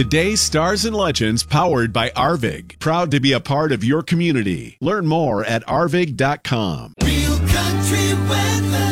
Today's Stars and Legends, powered by Arvig. Proud to be a part of your community. Learn more at arvig.com. Real country weather.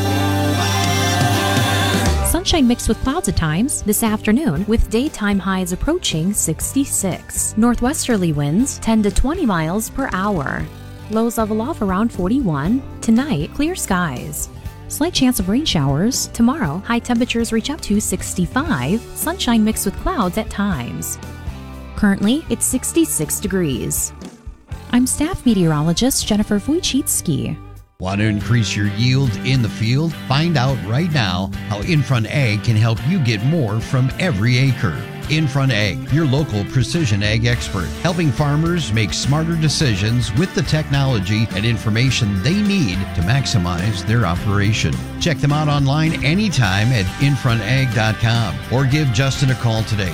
Sunshine mixed with clouds at times this afternoon, with daytime highs approaching 66. Northwesterly winds 10 to 20 miles per hour. Lows level off around 41. Tonight, clear skies. Slight chance of rain showers. Tomorrow, high temperatures reach up to 65. Sunshine mixed with clouds at times. Currently, it's 66 degrees. I'm staff meteorologist Jennifer Wojcicki. Want to increase your yield in the field? Find out right now how Infront Ag can help you get more from every acre. Infront Ag, your local precision ag expert, helping farmers make smarter decisions with the technology and information they need to maximize their operation. Check them out online anytime at infrontag.com or give Justin a call today,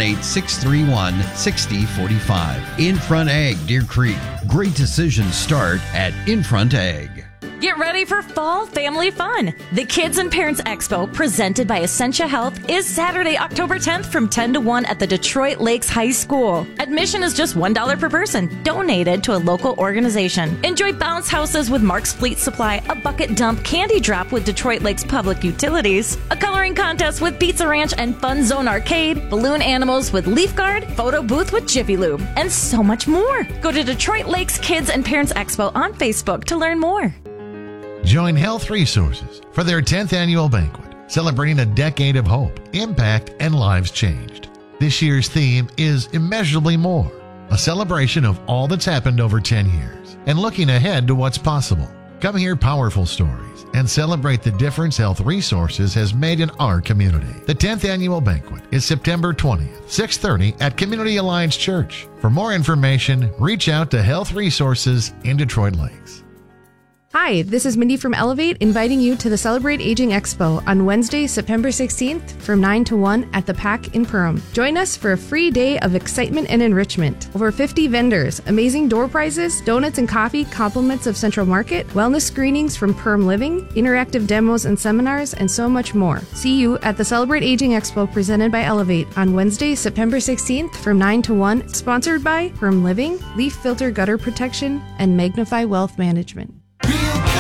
218-631-6045. Infront Ag, Deer Creek. Great decisions start at Infront Ag. Get ready for fall family fun. The Kids and Parents Expo, presented by Essentia Health, is Saturday, October 10th from 10 to 1 at the Detroit Lakes High School. Admission is just $1 per person, donated to a local organization. Enjoy bounce houses with Mark's Fleet Supply, a bucket dump candy drop with Detroit Lakes Public Utilities, a coloring contest with Pizza Ranch and Fun Zone Arcade, balloon animals with Leaf Guard, photo booth with Jiffy Lube, and so much more. Go to Detroit Lakes Kids and Parents Expo on Facebook to learn more. Join Health Resources for their 10th annual banquet, celebrating a decade of hope, impact, and lives changed. This year's theme is Immeasurably More, a celebration of all that's happened over 10 years and looking ahead to what's possible. Come hear powerful stories and celebrate the difference Health Resources has made in our community. The 10th annual banquet is September 20th, 6:30 at Community Alliance Church. For more information, reach out to Health Resources in Detroit Lakes. Hi, this is Mindy from Elevate, inviting you to the Celebrate Aging Expo on Wednesday, September 16th from 9 to 1 at the PAC in Perham. Join us for a free day of excitement and enrichment. Over 50 vendors, amazing door prizes, donuts and coffee, compliments of Central Market, wellness screenings from Perham Living, interactive demos and seminars, and so much more. See you at the Celebrate Aging Expo presented by Elevate on Wednesday, September 16th from 9 to 1, sponsored by Perham Living, Leaf Filter Gutter Protection, and Magnify Wealth Management.